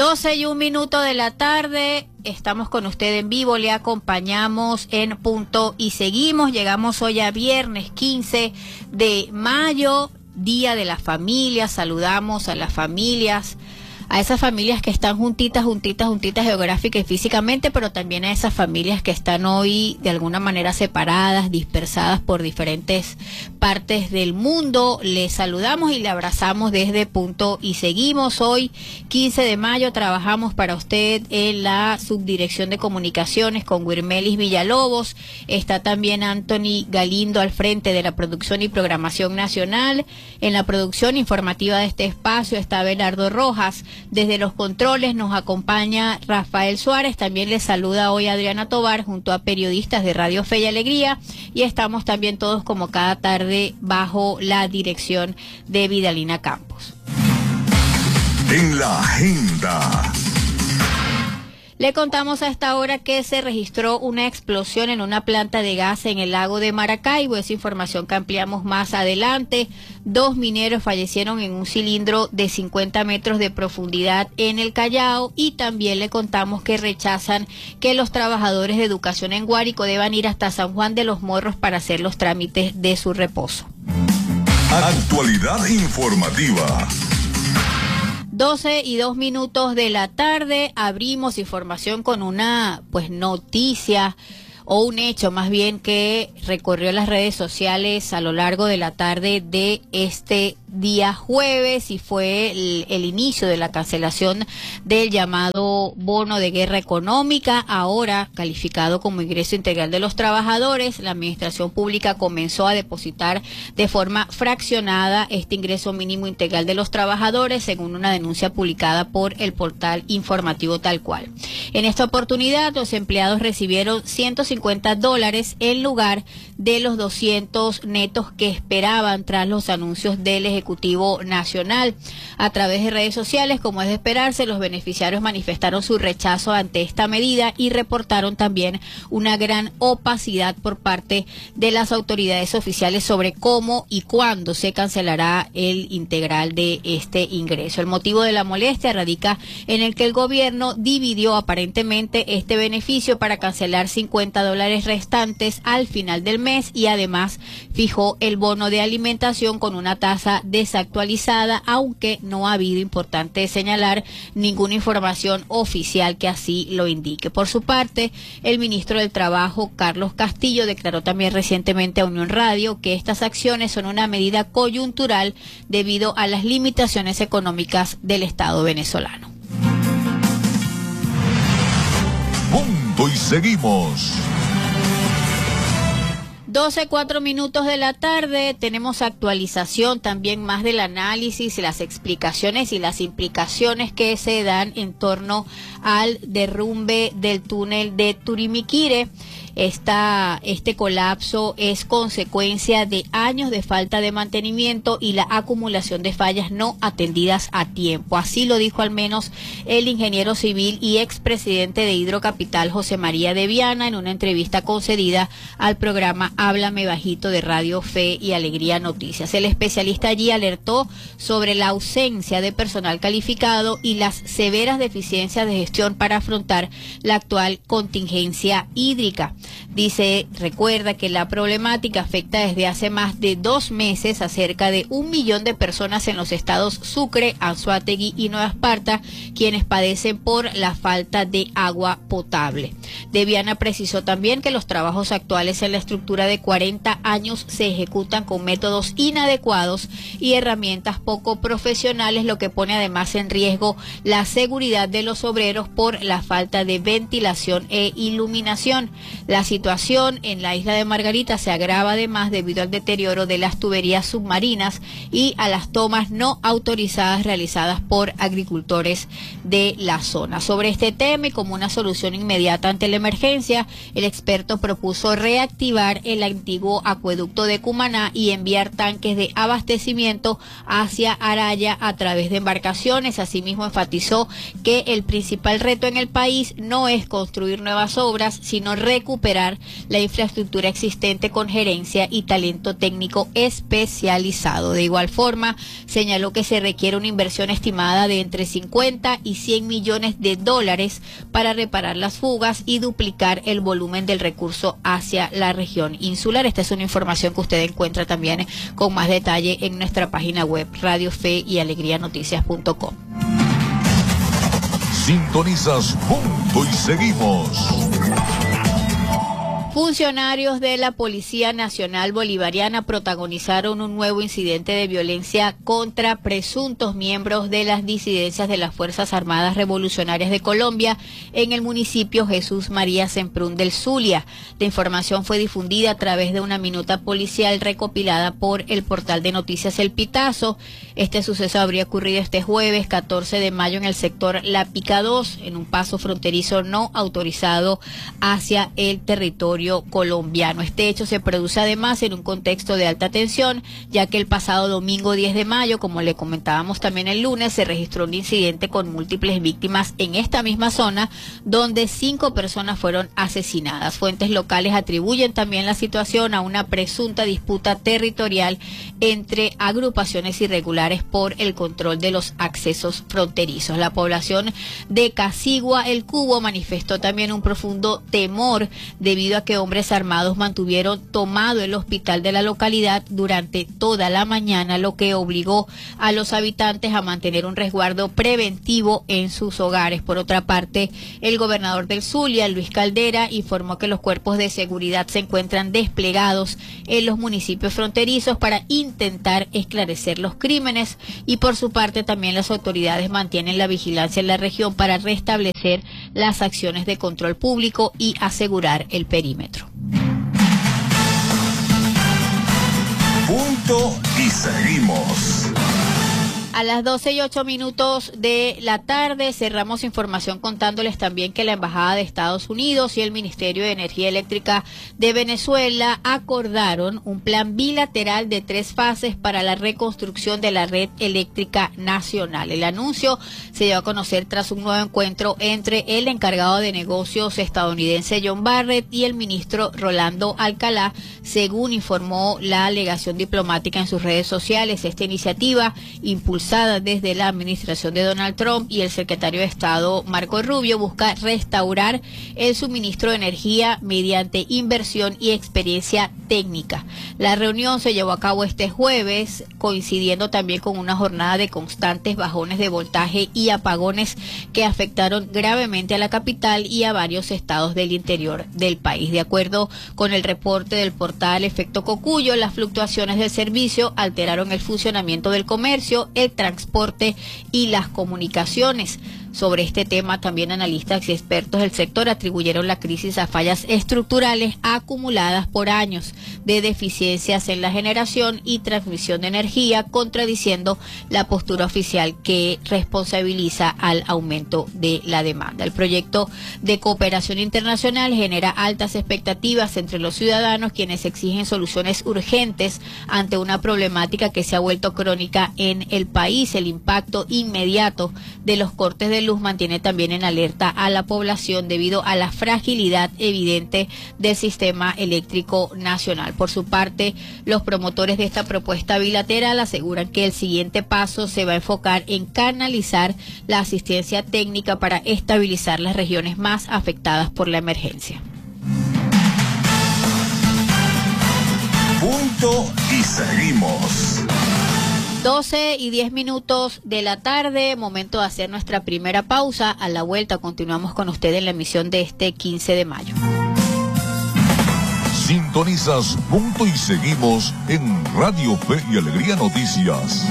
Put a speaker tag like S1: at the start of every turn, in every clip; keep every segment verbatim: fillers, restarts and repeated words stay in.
S1: doce y un minuto de la tarde, estamos con usted en vivo, le acompañamos en Punto y Seguimos. Llegamos hoy a viernes quince de mayo, Día de la Familia. Saludamos a las familias, a esas familias que están juntitas, juntitas, juntitas geográfica y físicamente, pero también a esas familias que están hoy de alguna manera separadas, dispersadas por diferentes partes del mundo. Les saludamos y le abrazamos desde Punto y Seguimos. Hoy, quince de mayo, trabajamos para usted en la Subdirección de Comunicaciones con Wirmelis Villalobos. Está también Anthony Galindo al frente de la producción y programación nacional. En la producción informativa de este espacio está Bernardo Rojas. Desde los controles nos acompaña Rafael Suárez. También les saluda hoy Adriana Tobar junto a periodistas de Radio Fe y Alegría, y estamos también todos como cada tarde bajo la dirección de Vidalina Campos.
S2: En la agenda.
S1: Le contamos a esta hora que se registró una explosión en una planta de gas en el lago de Maracaibo. Esa información que ampliamos más adelante. Dos mineros fallecieron en un cilindro de cincuenta metros de profundidad en el Callao, y también le contamos que rechazan que los trabajadores de educación en Guárico deban ir hasta San Juan de los Morros para hacer los trámites de su reposo.
S2: Actualidad informativa.
S1: doce y dos minutos de la tarde, abrimos información con una pues noticia o un hecho más bien que recorrió las redes sociales a lo largo de la tarde de este día jueves, y fue el, el inicio de la cancelación del llamado bono de guerra económica, ahora calificado como ingreso integral de los trabajadores. La administración pública comenzó a depositar de forma fraccionada este ingreso mínimo integral de los trabajadores, según una denuncia publicada por el portal informativo Tal Cual. En esta oportunidad, los empleados recibieron ciento cincuenta dólares en lugar de los doscientos netos que esperaban tras los anuncios del Ejecutivo Nacional. A través de redes sociales, como es de esperarse, los beneficiarios manifestaron su rechazo ante esta medida y reportaron también una gran opacidad por parte de las autoridades oficiales sobre cómo y cuándo se cancelará el integral de este ingreso. El motivo de la molestia radica en el que el gobierno dividió aparentemente este beneficio para cancelar cincuenta dólares restantes al final del mes, y además fijó el bono de alimentación con una tasa desactualizada, aunque no ha habido, importante señalar, ninguna información oficial que así lo indique. Por su parte, el ministro del Trabajo, Carlos Castillo, declaró también recientemente a Unión Radio que estas acciones son una medida coyuntural debido a las limitaciones económicas del Estado venezolano.
S2: Punto y Seguimos.
S1: doce, cuatro minutos de la tarde, tenemos actualización también más del análisis, las explicaciones y las implicaciones que se dan en torno al derrumbe del túnel de Turimiquire. Esta, este colapso es consecuencia de años de falta de mantenimiento y la acumulación de fallas no atendidas a tiempo. Así lo dijo al menos el ingeniero civil y expresidente de Hidrocapital, José María de Viana, en una entrevista concedida al programa Háblame Bajito de Radio Fe y Alegría Noticias. El especialista allí alertó sobre la ausencia de personal calificado y las severas deficiencias de gestión para afrontar la actual contingencia hídrica. Dice, recuerda que la problemática afecta desde hace más de dos meses a cerca de un millón de personas en los estados Sucre, Anzoátegui y Nueva Esparta, quienes padecen por la falta de agua potable. De Viana precisó también que los trabajos actuales en la estructura de cuarenta años se ejecutan con métodos inadecuados y herramientas poco profesionales, lo que pone además en riesgo la seguridad de los obreros por la falta de ventilación e iluminación. La situación en la isla de Margarita se agrava además debido al deterioro de las tuberías submarinas y a las tomas no autorizadas realizadas por agricultores de la zona. Sobre este tema y como una solución inmediata ante la emergencia, el experto propuso reactivar el el antiguo acueducto de Cumaná y enviar tanques de abastecimiento hacia Araya a través de embarcaciones. Asimismo, enfatizó que el principal reto en el país no es construir nuevas obras, sino recuperar la infraestructura existente con gerencia y talento técnico especializado. De igual forma, señaló que se requiere una inversión estimada de entre cincuenta y cien millones de dólares para reparar las fugas y duplicar el volumen del recurso hacia la región insular. Esta es una información que usted encuentra también con más detalle en nuestra página web radio fe y alegría noticias punto com.
S2: Sintonizas Punto y Seguimos.
S1: Funcionarios de la Policía Nacional Bolivariana protagonizaron un nuevo incidente de violencia contra presuntos miembros de las disidencias de las Fuerzas Armadas Revolucionarias de Colombia en el municipio Jesús María Semprún del Zulia. La información fue difundida a través de una minuta policial recopilada por el portal de noticias El Pitazo. Este suceso habría ocurrido este jueves catorce de mayo en el sector La Pica dos, en un paso fronterizo no autorizado hacia el territorio colombiano. Este hecho se produce además en un contexto de alta tensión, ya que el pasado domingo diez de mayo, como le comentábamos también el lunes, se registró un incidente con múltiples víctimas en esta misma zona, donde cinco personas fueron asesinadas. Fuentes locales atribuyen también la situación a una presunta disputa territorial entre agrupaciones irregulares por el control de los accesos fronterizos. La población de Casigua El Cubo manifestó también un profundo temor debido a que hombres armados mantuvieron tomado el hospital de la localidad durante toda la mañana, lo que obligó a los habitantes a mantener un resguardo preventivo en sus hogares. Por otra parte, el gobernador del Zulia, Luis Caldera, informó que los cuerpos de seguridad se encuentran desplegados en los municipios fronterizos para intentar esclarecer los crímenes, y por su parte también las autoridades mantienen la vigilancia en la región para restablecer las acciones de control público y asegurar el perímetro.
S2: Punto y seguimos.
S1: A las doce y ocho minutos de la tarde cerramos información contándoles también que la Embajada de Estados Unidos y el Ministerio de Energía Eléctrica de Venezuela acordaron un plan bilateral de tres fases para la reconstrucción de la red eléctrica nacional. El anuncio se dio a conocer tras un nuevo encuentro entre el encargado de negocios estadounidense John Barrett y el ministro Rolando Alcalá, según informó la alegación diplomática en sus redes sociales. Esta iniciativa impulsada desde la administración de Donald Trump y el secretario de Estado Marco Rubio busca restaurar el suministro de energía mediante inversión y experiencia técnica. La reunión se llevó a cabo este jueves, coincidiendo también con una jornada de constantes bajones de voltaje y apagones que afectaron gravemente a la capital y a varios estados del interior del país. De acuerdo con el reporte del portal Efecto Cocuyo, las fluctuaciones del servicio alteraron el funcionamiento del comercio, el transporte y las comunicaciones. Sobre este tema, también analistas y expertos del sector atribuyeron la crisis a fallas estructurales acumuladas por años de deficiencias en la generación y transmisión de energía, contradiciendo la postura oficial que responsabiliza al aumento de la demanda. El proyecto de cooperación internacional genera altas expectativas entre los ciudadanos, quienes exigen soluciones urgentes ante una problemática que se ha vuelto crónica en el país. El impacto inmediato de los cortes de luz mantiene también en alerta a la población debido a la fragilidad evidente del sistema eléctrico nacional. Por su parte, los promotores de esta propuesta bilateral aseguran que el siguiente paso se va a enfocar en canalizar la asistencia técnica para estabilizar las regiones más afectadas por la emergencia.
S2: Punto y seguimos.
S1: doce y diez minutos de la tarde, momento de hacer nuestra primera pausa. A la vuelta continuamos con usted en la emisión de este quince de mayo.
S2: Sintonizas Punto y Seguimos en Radio Fe y Alegría Noticias.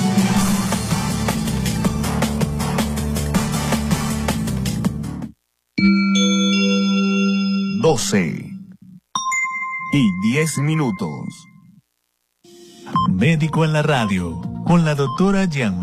S2: doce y diez minutos.
S3: Médico en la radio, con la doctora Jean